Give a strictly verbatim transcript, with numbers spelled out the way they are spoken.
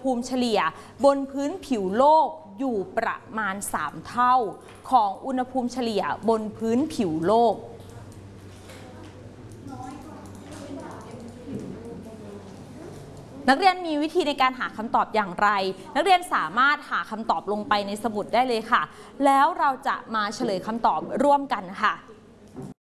ภูมิเฉลี่ยบนพื้นผิวโลกอยู่ประมาณสามเท่าของอุณหภูมิเฉลี่ยบนพื้นผิวโลกนักเรียนมีวิธีในการหาคำตอบอย่างไรนักเรียนสามารถหาคำตอบลงไปในสมุดได้เลยค่ะแล้วเราจะมาเฉลยคำตอบร่วมกันค่ะ